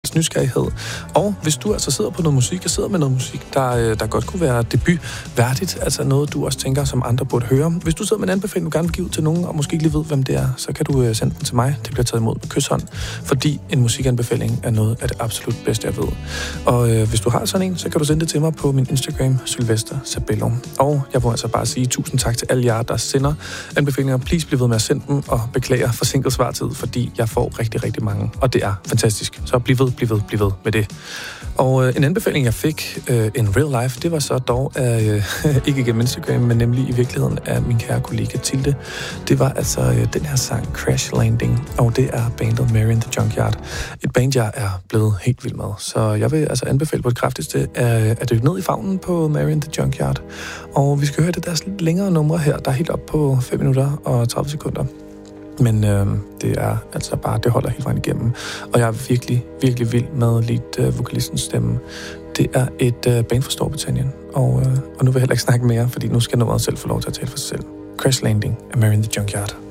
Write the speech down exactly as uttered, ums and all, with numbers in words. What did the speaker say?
andens nysgerrighed. Og hvis du altså sidder på noget musik, jeg sidder med noget musik, der, der godt kunne være debutværdigt, altså noget, du også tænker, som andre burde høre. Hvis du sidder med en anbefaling, du gerne vil give ud til nogen, og måske ikke lige ved, hvem det er, så kan du sende den til mig. Det bliver taget imod med kysshånd, fordi en musikanbefaling er noget af det absolut bedste, jeg ved. Og øh, hvis du har sådan en, så kan du sende det til mig på min Instagram, Sylvester Sabello. Og jeg må altså bare sige tusind tak til alle jer, der sender anbefalinger. Please bliv ved med at sende dem, og beklager forsinket svartid, fordi jeg får rigtig, rigtig mange. Og det er fantastisk. Så bliv ved, bliv ved, bliv ved med det. Og øh, en anbefaling, jeg fik øh, in real life, det var så dog af, øh, ikke igennem Instagram, men nemlig i virkeligheden af min kære kollega Tilde. Det var altså øh, den her sang Crash Landing, og det er bandet Mary in the Junkyard. Et band, jeg er blevet helt vild med. Så jeg vil altså anbefale på det kraftigste at, at dykke ned i favnen på Mary in the Junkyard. Og vi skal høre det deres lidt længere numre her, der er helt op på fem minutter og tredive sekunder. Men øh, det er altså bare, det holder helt vejen igennem. Og jeg er virkelig, virkelig vild med lidt øh, vokalistens stemme. Det er et øh, band fra Storbritannien, og, øh, og nu vil jeg heller ikke snakke mere, fordi nu skal nummeret selv få lov til at tale for sig selv. Crash Landing af Mary in the Junkyard.